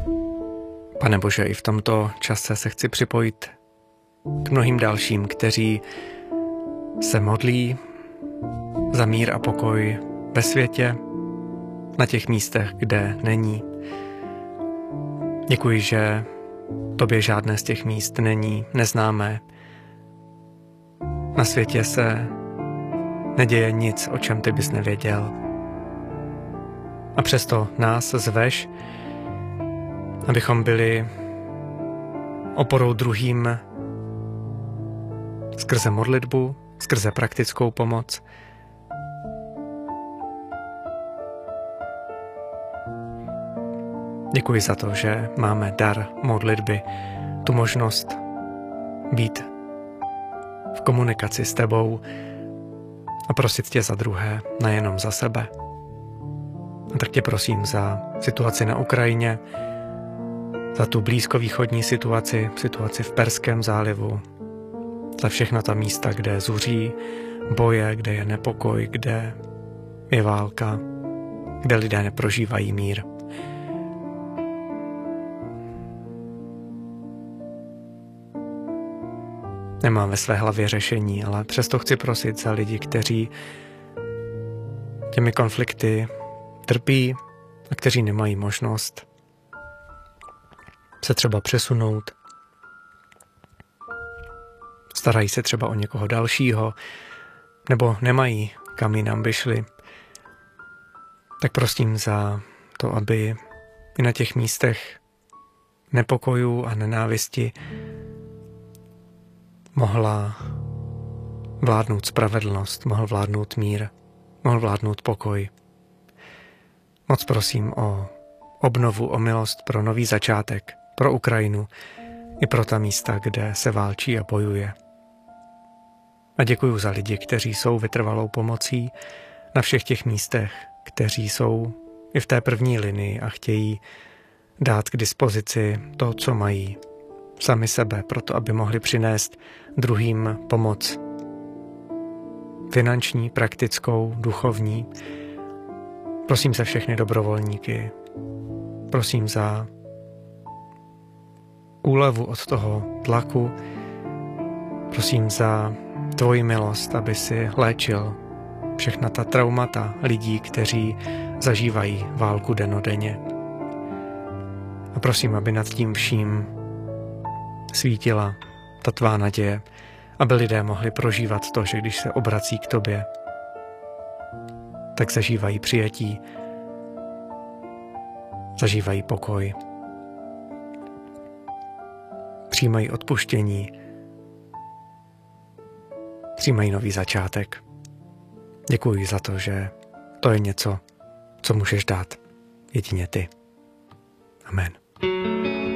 Pane Bože, i v tomto čase se chci připojit k mnohým dalším, kteří se modlí za mír a pokoj ve světě, na těch místech, kde není. Děkuji, že tobě žádné z těch míst není neznámé. Na světě se neděje nic, o čem ty bys nevěděl. A přesto nás zveš, abychom byli oporou druhým skrze modlitbu, skrze praktickou pomoc. Děkuji za to, že máme dar modlitby, tu možnost být v komunikaci s tebou a prosit tě za druhé, nejenom za sebe. A tak tě prosím za situaci na Ukrajině, za tu blízkovýchodní situaci v Perském zálivu, za všechna ta místa, kde zuří boje, kde je nepokoj, kde je válka, kde lidé neprožívají mír. Nemám ve své hlavě řešení, ale přesto chci prosit za lidi, kteří těmi konflikty trpí a kteří nemají možnost se třeba přesunout. Starají se třeba o někoho dalšího, nebo nemají kam jinam by šli. Tak prosím za to, aby i na těch místech nepokojů a nenávisti mohla vládnout spravedlnost, mohl vládnout mír, mohl vládnout pokoj. Moc prosím o obnovu, o milost pro nový začátek, pro Ukrajinu i pro ta místa, kde se válčí a bojuje. A děkuji za lidi, kteří jsou vytrvalou pomocí na všech těch místech, kteří jsou i v té první linii a chtějí dát k dispozici to, co mají, sami sebe, proto aby mohli přinést druhým pomoc. Finanční, praktickou, duchovní. Prosím za všechny dobrovolníky. Prosím za úlevu od toho tlaku. Prosím za tvoji milost, aby si léčil všechna ta traumata lidí, kteří zažívají válku dennodenně. A prosím, aby nad tím vším svítila ta tvá naděje, aby lidé mohli prožívat to, že když se obrací k tobě, tak zažívají přijetí, zažívají pokoj, přijímají odpuštění, přijímají nový začátek. Děkuji za to, že to je něco, co můžeš dát jedině ty. Amen.